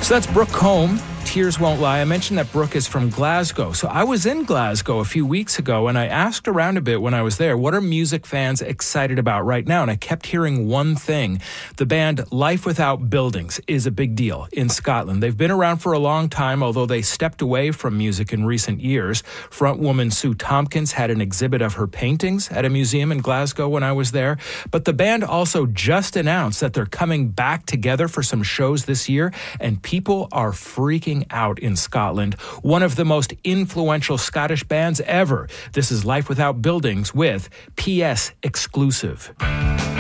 So that's Brooke Combe. Tears Won't Lie. I mentioned that Brooke is from Glasgow. So I was in Glasgow a few weeks ago, and I asked around a bit when I was there, what are music fans excited about right now? And I kept hearing one thing. The band Life Without Buildings is a big deal in Scotland. They've been around for a long time, although they stepped away from music in recent years. Frontwoman Sue Tompkins had an exhibit of her paintings at a museum in Glasgow when I was there. But the band also just announced that they're coming back together for some shows this year, and people are freaking out in Scotland. One of the most influential Scottish bands ever. This is Life Without Buildings with PS Exclusive.